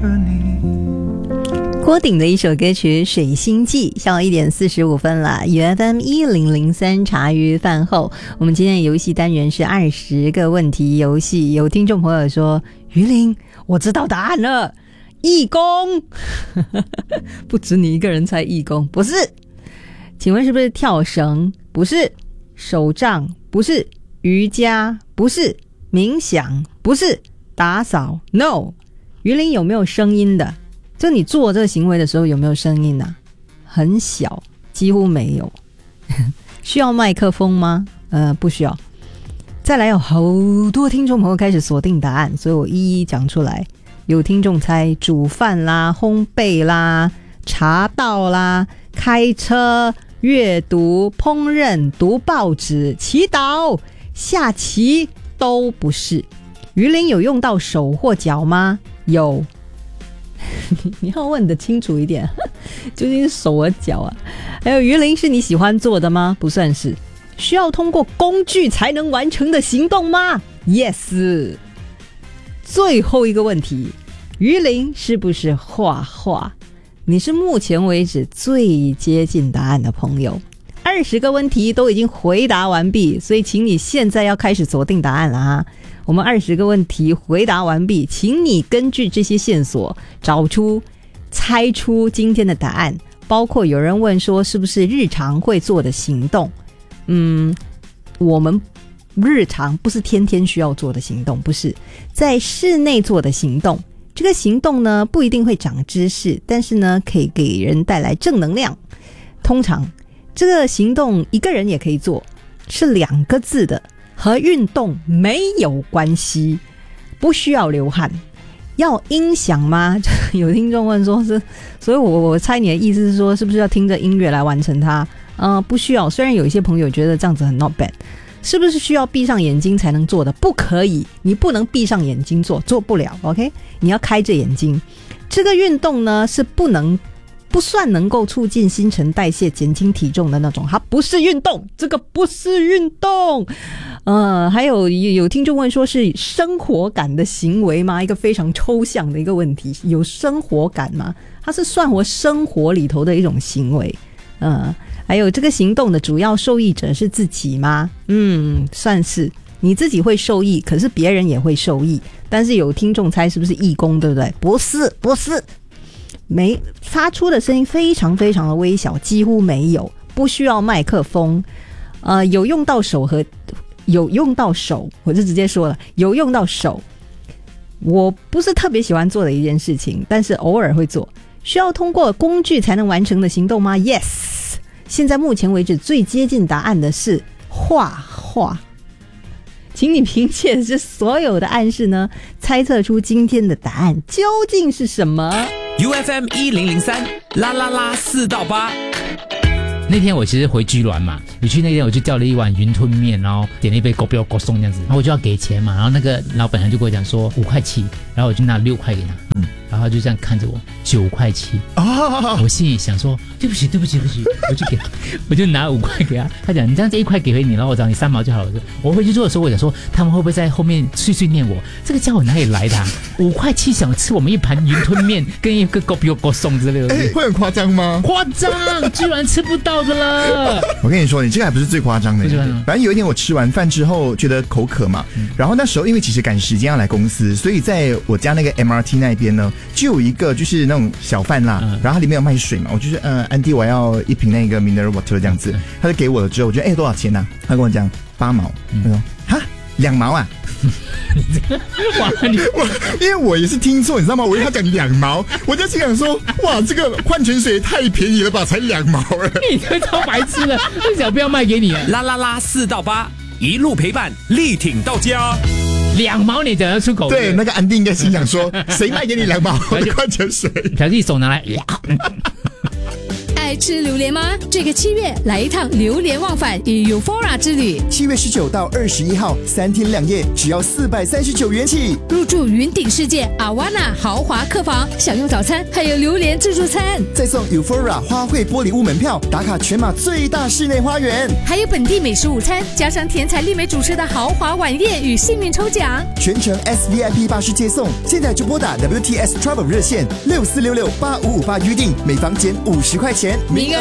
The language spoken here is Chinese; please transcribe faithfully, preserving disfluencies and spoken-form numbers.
郭顶的一首歌曲《水星记》，下午一点四十五分了。U F M 一零零三茶余饭后，我们今天的游戏单元是二十个问题游戏。有听众朋友说：“于林，我知道答案了，义工。”不止你一个人猜义工，不是？请问是不是跳绳？不是。手杖？不是。瑜伽？不是。冥想？不是。打扫 ？No。于林有没有声音的？就你做这个行为的时候有没有声音啊？很小，几乎没有。需要麦克风吗？呃，不需要。再来有好多听众朋友开始锁定答案，所以我一一讲出来。有听众猜煮饭啦、烘焙啦、茶道啦、开车、阅读、烹饪、读报纸、祈祷、下棋都不是。于林有用到手或脚吗？有。你要问得清楚一点，究竟是手和脚啊？还有鱼鳞是你喜欢做的吗？不算是。需要通过工具才能完成的行动吗？ Yes。 最后一个问题，鱼鳞是不是画画？你是目前为止最接近答案的朋友。二十个问题都已经回答完毕，所以请你现在要开始锁定答案了啊！我们二十个问题回答完毕，请你根据这些线索找出、猜出今天的答案。包括有人问说是不是日常会做的行动？嗯，我们日常不是天天需要做的行动，不是在室内做的行动。这个行动呢不一定会长知识，但是呢可以给人带来正能量。通常这个行动一个人也可以做，是两个字的，和运动没有关系，不需要流汗。要音响吗？有听众问说是，所以我我猜你的意思是说是不是要听着音乐来完成它？呃，不需要。虽然有一些朋友觉得这样子很 not bad。是不是需要闭上眼睛才能做的？不可以，你不能闭上眼睛做，做不了 OK， 你要开着眼睛。这个运动呢是不能不算能够促进新陈代谢、减轻体重的那种，它不是运动，这个不是运动。呃，还有有听众问说是生活感的行为吗？一个非常抽象的一个问题，有生活感吗？它是算我生活里头的一种行为。呃，还有这个行动的主要受益者是自己吗？嗯，算是。你自己会受益，可是别人也会受益。但是有听众猜是不是义工，对不对？不是，不是。没发出的声音非常非常的微小，几乎没有，不需要麦克风。呃，有用到手和有用到手，我就直接说了，有用到手。我不是特别喜欢做的一件事情，但是偶尔会做。需要通过工具才能完成的行动吗？ Yes。 现在目前为止最接近答案的是画画。请你凭借这所有的暗示呢，猜测出今天的答案究竟是什么。 U F M 一零零三啦啦啦四到八。 那天我其实回居銮嘛，我去那天我就叫了一碗云吞面，然后点了一杯狗标狗送这样子，然后我就要给钱嘛，然后那个老板娘就跟我讲说五块七，然后我就拿六块给他，嗯，然后他就这样看着我九块七，啊，我心里想说对不起对不起对不起，我就给他，我就拿五块给他，他讲你这样子一块给回你，然后我找你三毛就好了。我回去做的时候，我想说他们会不会在后面碎碎念我，这个家伙哪里来的、啊？五块七想吃我们一盘云吞面跟一个狗标狗送之类的， 欸、会很夸张吗？ 夸张，居然吃不到的了。 我跟你说，你这个还不是最夸张的。反正有一天我吃完饭之后觉得口渴嘛，嗯、然后那时候因为其实赶时间要来公司，所以在我家那个 M R T 那边呢，就有一个就是那种小贩啦，嗯、然后它里面有卖水嘛，我就是呃，安迪我要一瓶那个 mineral water 这样子，他就给我了之后，我觉得哎、欸、多少钱啊？他跟我讲八毛，他说哈两毛啊。 哇你我因为我也是听错，你知道吗？我以为他讲两毛，我就心想说，哇，这个矿泉水也太便宜了吧，才两毛了。 你这超白痴的，为什么不要卖给你、啊？ 啦啦啦四到八，一路陪伴，力挺到家。 两毛你讲得出口？ 对，那个安迪应该心想说，谁卖给你两毛的矿泉水？ 小弟手拿来。 爱爱吃榴莲吗？这个七月来一趟榴莲忘返与 Euphoria 之旅。 七月十九到二十一号，三天两夜，只要四百三十九元起。 入住云顶世界阿瓦纳豪华客房，享用早餐，还有榴莲自助餐， 再送 Euphoria 花卉玻璃屋门票，打卡全马最大室内花园， 还有本地美食午餐，加上甜才丽美主持的豪华晚宴与幸运抽奖， 全程 S V I P 巴士接送。现在就拨打 W T S Travel 热线六四六六八五五八预定，每房减五十块钱， 名额